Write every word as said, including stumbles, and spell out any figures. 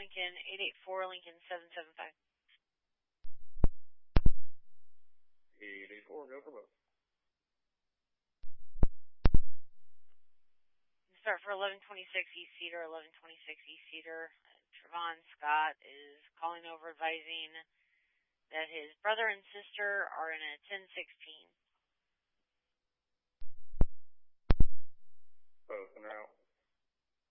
Lincoln, eight eight four, Lincoln seven seven five. eight eight four, go for both. Start for eleven twenty-six East Cedar, eleven twenty-six East Cedar. Trevon Scott is calling over advising that his brother and sister are in a ten sixteen. Both and out.